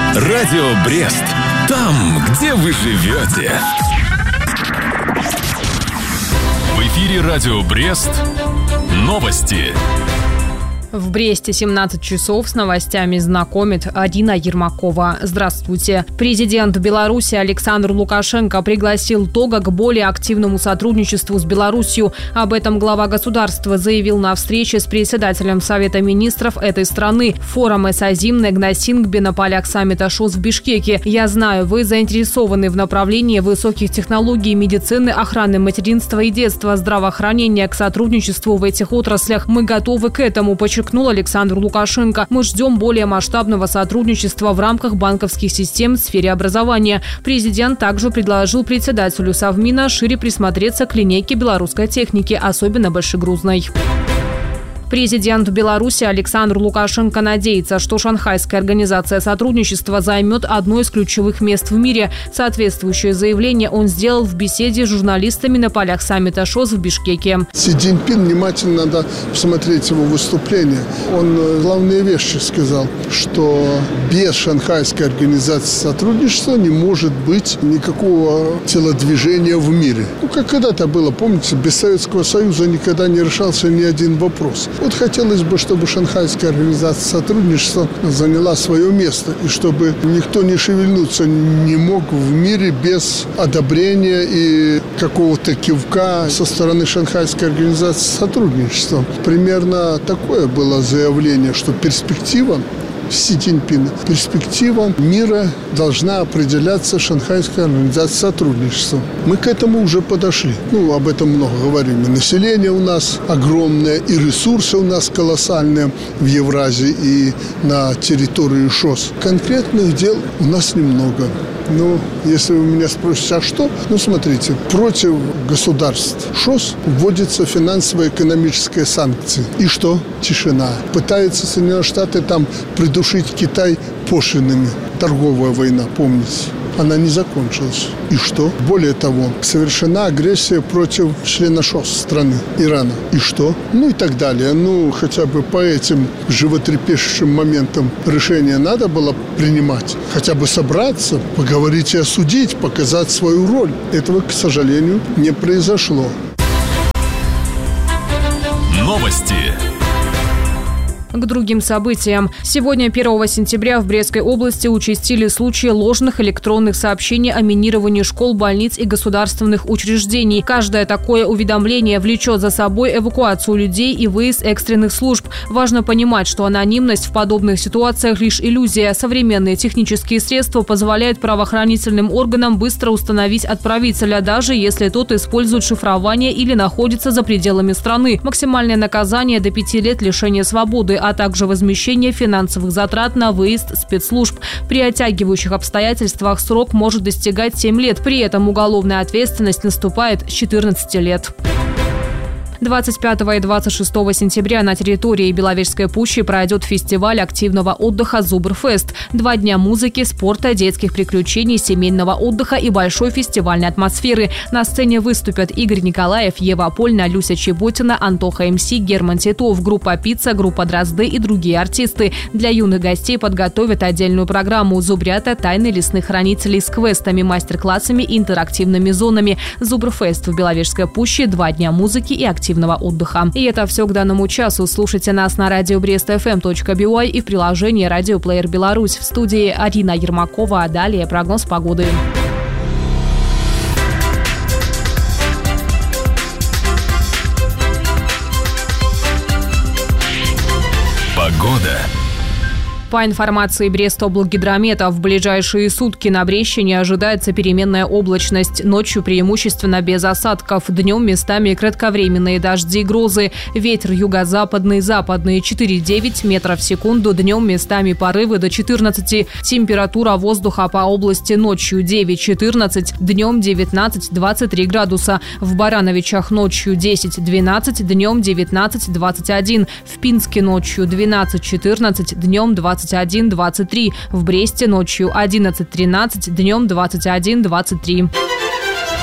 Радио Брест. Там, где вы живете. В эфире Радио Брест. Новости. В Бресте 17 часов с новостями знакомит Арина Ермакова. Здравствуйте. Президент Беларуси Александр Лукашенко пригласил Того к более активному сотрудничеству с Беларусью. Об этом глава государства заявил на встрече с председателем Совета министров этой страны. Форум САЗИМ Негнасингбе на полях саммита ШОС в Бишкеке. Я знаю, вы заинтересованы в направлении высоких технологий медицины, охраны материнства и детства, здравоохранения, к сотрудничеству в этих отраслях. Мы готовы к этому, подчеркнул Александр Лукашенко. Мы ждем более масштабного сотрудничества в рамках банковских систем в сфере образования. Президент также предложил председателю Совмина шире присмотреться к линейке белорусской техники, особенно большегрузной. Президент Беларуси Александр Лукашенко надеется, что Шанхайская организация сотрудничества займет одно из ключевых мест в мире. Соответствующее заявление он сделал в беседе с журналистами на полях саммита ШОС в Бишкеке. Си Цзиньпин, внимательно надо посмотреть его выступление. Он главные вещи сказал, что без Шанхайской организации сотрудничества не может быть никакого телодвижения в мире. Как когда-то было, помните, без Советского Союза никогда не решался ни один вопрос. Вот хотелось бы, чтобы Шанхайская организация сотрудничества заняла свое место, и чтобы никто не шевельнуться не мог в мире без одобрения и какого-то кивка со стороны Шанхайской организации сотрудничества. Примерно такое было заявление, что перспектива Си Цзиньпина. Перспектива мира должна определяться Шанхайской организацией сотрудничества. Мы к этому уже подошли. Об этом много говорим. И население у нас огромное, и ресурсы у нас колоссальные в Евразии и на территории ШОС. Конкретных дел у нас немного. Если вы меня спросите, а что? Смотрите, против государств ШОС вводятся финансово-экономические санкции. И что? Тишина. Пытаются Соединенные Штаты там придушить Китай пошлинами. Торговая война, помните? Она не закончилась. И что? Более того, совершена агрессия против члена ШОС страны, Ирана. И что? И так далее. Хотя бы по этим животрепещущим моментам решение надо было принимать. Хотя бы собраться, поговорить и осудить, показать свою роль. Этого, к сожалению, не произошло. Новости. К другим событиям. Сегодня, 1 сентября, в Брестской области участили случаи ложных электронных сообщений о минировании школ, больниц и государственных учреждений. Каждое такое уведомление влечет за собой эвакуацию людей и выезд экстренных служб. Важно понимать, что анонимность в подобных ситуациях лишь иллюзия. Современные технические средства позволяют правоохранительным органам быстро установить отправителя, даже если тот использует шифрование или находится за пределами страны. Максимальное наказание до 5 лет лишения свободы, а также возмещение финансовых затрат на выезд спецслужб. При оттягивающих обстоятельствах срок может достигать 7 лет. При этом уголовная ответственность наступает с 14 лет. 25 и 26 сентября на территории Беловежской пущи пройдет фестиваль активного отдыха «Зубрфест». 2 дня музыки, спорта, детских приключений, семейного отдыха и большой фестивальной атмосферы. На сцене выступят Игорь Николаев, Ева Апольна, Люся Чеботина, Антоха МС, Герман Титов, группа «Пицца», группа «Дрозды» и другие артисты. Для юных гостей подготовят отдельную программу «Зубрята. Тайны лесных хранителей» с квестами, мастер-классами и интерактивными зонами. «Зубрфест» в Беловежской пуще, 2 дня музыки и активного отдыха. И это все к данному часу. Слушайте нас на radiobrestfm.by и в приложении «Радиоплеер Беларусь». В студии Арина Ермакова. А далее прогноз погоды. Погода. По информации Брестоблгидромета, в ближайшие сутки на Брестщине ожидается переменная облачность. Ночью преимущественно без осадков. Днем местами кратковременные дожди и грозы. Ветер юго-западный, западный 4,9 метров в секунду. Днем местами порывы до 14. Температура воздуха по области ночью 9-14, днем 19-23 градуса. В Барановичах ночью 10-12, днем 19-21. В Пинске ночью 12-14, днем 21-23. В Бресте ночью 11-13, днем 21-23.